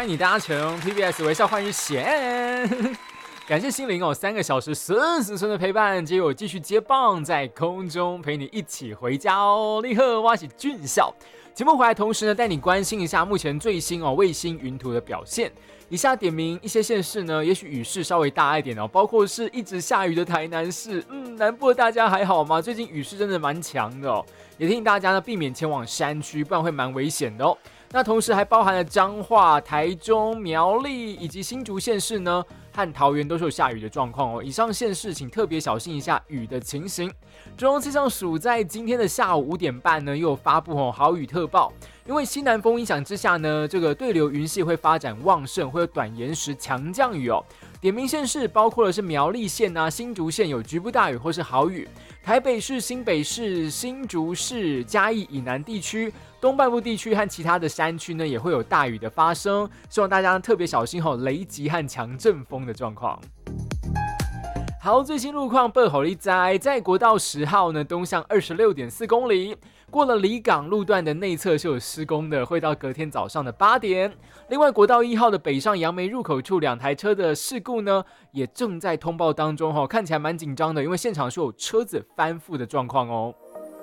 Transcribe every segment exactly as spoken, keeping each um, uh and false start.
迎你搭乘 T B S 微笑换日线。感谢心灵哦，三个小时顺时顺的陪伴，结果继续接棒在空中陪你一起回家哦。你好，我是俊孝。节目回来同时呢，带你关心一下目前最新哦卫星云图的表现。以下点名一些县市呢，也许雨势稍微大一点哦，包括是一直下雨的台南市。嗯，南部的大家还好吗？最近雨势真的蛮强的哦，也提醒大家呢避免前往山区，不然会蛮危险的哦。那同时还包含了彰化、台中、苗栗以及新竹县市呢，和桃园都是有下雨的状况哦。以上县市请特别小心一下雨的情形。中央气象署在今天的下午五点半呢，又有发布哦豪雨特报。因为西南风影响之下呢，这个对流云系会发展旺盛，会有短延时强降雨哦。点名县市包括的是苗栗县啊、新竹县有局部大雨或是豪雨，台北市、新北市、新竹市、嘉义以南地区、东半部地区和其他的山区呢，也会有大雨的发生，希望大家特别小心哦，雷击和强阵风的状况。好，最新路况报给你知，在国道十号呢东向二十六点四公里，过了离港路段的内侧是有施工的，会到隔天早上的八点。另外，国道一号的北上杨梅入口处两台车的事故呢，也正在通报当中哦，看起来蛮紧张的，因为现场是有车子翻覆的状况哦。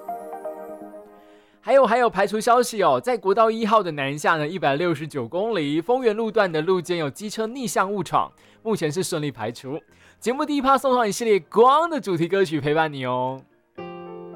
还有还有排除消息哦，在国道一号的南下呢，一百六十九公里丰原路段的路肩有机车逆向误闯，目前是顺利排除。节目第一趴送上一系列光的主题歌曲陪伴你哦。